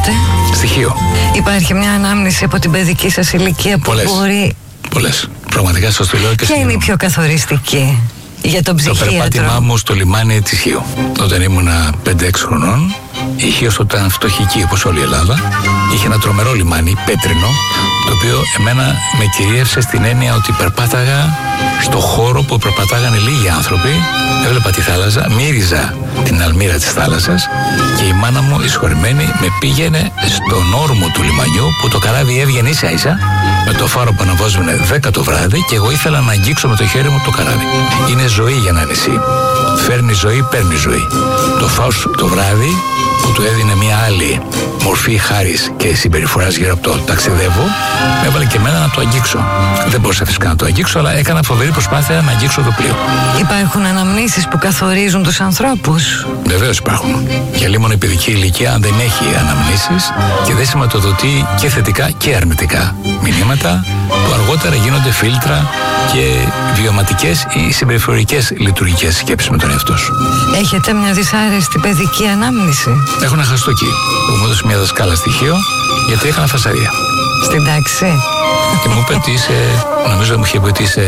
πάτε? Στοιχείο. Υπάρχει μια ανάμνηση από την παιδική σας ηλικία που μπορεί... Πολλές. Πραγματικά σας το λέω και ποια είναι η πιο καθοριστική για τον ψυχίατρο? Το περπάτημά μου στο λιμάνι της Χίου. Όταν ήμουνα 5-6 χρονών, η Χίος ήταν φτωχική όπως όλη η Ελλάδα. Είχε ένα τρομερό λιμάνι, πέτρινο, το οποίο εμένα με κυρίευσε στην έννοια ότι περπάταγα στο χώρο που περπατάγανε λίγοι άνθρωποι. Έβλεπα τη θάλασσα, μύριζα την αλμύρα της θάλασσας και η μάνα μου, η συγχωρημένη, με πήγαινε στον όρμο του λιμανιού που το καράβι έβγαινε ίσα ίσα με το φάρο που αναβάζουνε 10 το βράδυ και εγώ ήθελα να αγγίξω με το χέρι μου το καράβι. Είναι ζωή για ένα νησί. Φέρνει ζωή, παίρνει ζωή. Το φως το βράδυ που του έδινε μια άλλη μορφή χάρης και συμπεριφοράς γύρω από το ταξιδεύω, με έβαλε και εμένα να το αγγίξω. Δεν μπορούσα φυσικά να το αγγίξω, αλλά έκανα φοβερή προσπάθεια να αγγίξω το πλοίο. Υπάρχουν αναμνήσεις που καθορίζουν τους ανθρώπους? Βεβαίως υπάρχουν. Για λίμωνο η παιδική ηλικία, αν δεν έχει αναμνήσεις και δεν σηματοδοτεί και θετικά και αρνητικά μηνύματα, που αργότερα γίνονται φίλτρα και βιωματικές ή συμπεριφορικές λειτουργικές σκέψεις με τον εαυτό σου. Έχετε μια δυσάρεστη παιδική ανάμνηση? Έχω ένα χαστούκι που μου έδωσε μια δασκάλα στοιχείο γιατί έκανα φασαρία. Στην τάξη? Και μου είπε ότι νομίζω μου είχε πει ότι είσαι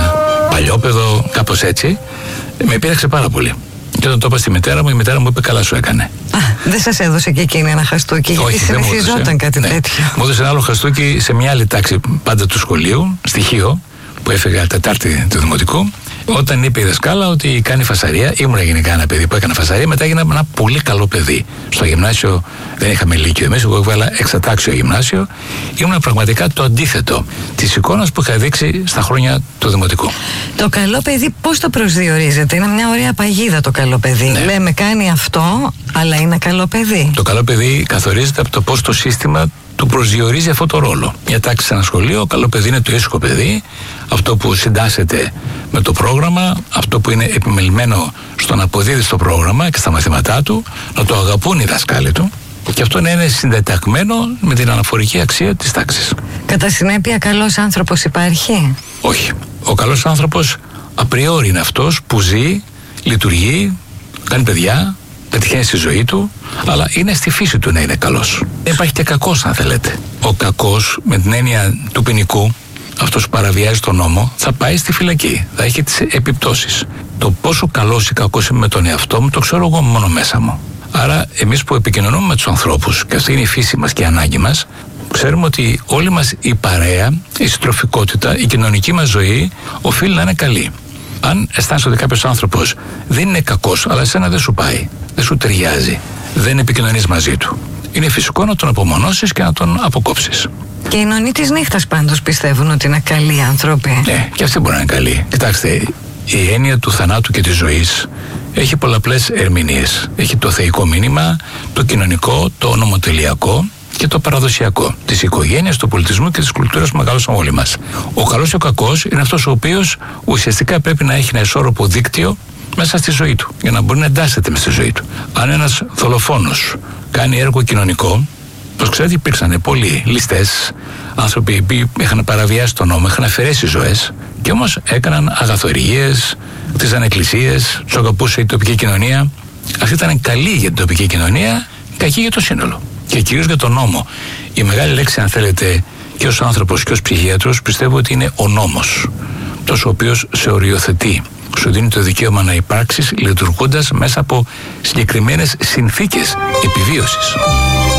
παλιόπαιδο, κάπως έτσι. Με πείραξε πάρα πολύ. Και όταν το είπα στη μητέρα μου, η μητέρα μου είπε καλά σου έκανε. Α, δεν σας έδωσε και εκείνη ένα χαστούκι? Όχι, γιατί συνηθιζόταν κάτι τέτοιο? Μου έδωσε ένα άλλο χαστούκι σε μια άλλη τάξη πάντα του σχολείου, στοιχείο, που έφεγα Τετάρτη του Δημοτικού. Όταν είπε η δασκάλα ότι κάνει φασαρία, ήμουνα γενικά ένα παιδί που έκανε φασαρία, μετά έγινα ένα πολύ καλό παιδί. Στο γυμνάσιο δεν είχαμε λύκειο εμείς, εγώ έβαλα εξατάξιο γυμνάσιο. Ήμουνα πραγματικά το αντίθετο της εικόνας που είχα δείξει στα χρόνια του Δημοτικού. Το καλό παιδί πώς το προσδιορίζετε? Είναι μια ωραία παγίδα το καλό παιδί. Ναι. Λέμε κάνει αυτό, αλλά είναι καλό παιδί. Το καλό παιδί καθορίζεται από το πώς το σύστημα του προσδιορίζει αυτό το ρόλο. Μια τάξη σε ένα σχολείο, καλό παιδί είναι το ήσυχο παιδί, αυτό που συντάσσεται με το πρόγραμμα, αυτό που είναι επιμελημένο στο να αποδίδει στο πρόγραμμα και στα μαθήματά του, να το αγαπούν οι δασκάλοι του και αυτό να είναι συντεταγμένο με την αναφορική αξία της τάξης. Κατά συνέπεια, καλός άνθρωπος υπάρχει? Όχι. Ο καλός άνθρωπος απριόρι είναι αυτός που ζει, λειτουργεί, κάνει παιδιά, πετυχαίνει στη ζωή του, αλλά είναι στη φύση του να είναι καλός. Δεν υπάρχει και κακός, αν θέλετε. Ο κακός, με την έννοια του ποινικού, αυτός που παραβιάζει τον νόμο, θα πάει στη φυλακή. Θα έχει τις επιπτώσεις. Το πόσο καλός ή κακός είμαι με τον εαυτό μου, το ξέρω εγώ μόνο μέσα μου. Άρα, εμείς που επικοινωνούμε με τους ανθρώπους, και αυτή είναι η φύση μας και η ανάγκη μας, ξέρουμε ότι όλη μας η παρέα, η συντροφικότητα, η κοινωνική μας ζωή οφείλει να είναι καλή. Αν αισθάνεσαι ότι κάποιος άνθρωπος δεν είναι κακός, αλλά εσένα δεν σου πάει, δεν σου ταιριάζει, δεν επικοινωνείς μαζί του, είναι φυσικό να τον απομονώσεις και να τον αποκόψεις. Και οι νονοί της νύχτας πάντως πιστεύουν ότι είναι καλοί άνθρωποι. Ναι, και αυτοί μπορεί να είναι καλοί. Κοιτάξτε, η έννοια του θανάτου και της ζωής έχει πολλαπλές ερμηνείες. Έχει το θεϊκό μήνυμα, το κοινωνικό, το νομοτελειακό και το παραδοσιακό της οικογένειας, του πολιτισμού και της κουλτούρας που μεγαλώσαμε όλοι μας. Ο καλός και ο κακός είναι αυτός ο οποίος ουσιαστικά πρέπει να έχει ένα ισόρροπο δίκτυο μέσα στη ζωή του, για να μπορεί να εντάσσεται μες στη ζωή του. Αν ένας δολοφόνος κάνει έργο κοινωνικό, όπως ξέρετε, υπήρξαν πολλοί ληστές, άνθρωποι που είχαν παραβιάσει τον νόμο, είχαν αφαιρέσει ζωές και όμως έκαναν αγαθοεργίες, χτίζαν εκκλησίες, τους αγαπούσε η τοπική κοινωνία. Αυτή ήταν καλή για την τοπική κοινωνία, κακή για το σύνολο. Και κυρίως για τον νόμο. Η μεγάλη λέξη, αν θέλετε, και ως άνθρωπος και ως ψυχίατρος, πιστεύω ότι είναι ο νόμος. Αυτός ο οποίος σε οριοθετεί, σου δίνει το δικαίωμα να υπάρξεις λειτουργώντας μέσα από συγκεκριμένες συνθήκες επιβίωσης.